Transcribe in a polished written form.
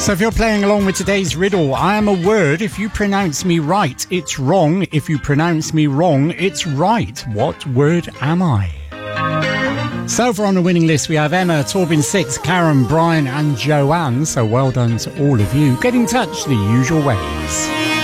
So if you're playing along with today's riddle, I am a word. If you pronounce me right, it's wrong. If you pronounce me wrong, it's right. What word am I? So far on the winning list, we have Emma, Torben 6, Karen, Brian and Joanne. So well done to all of you. Get in touch the usual ways.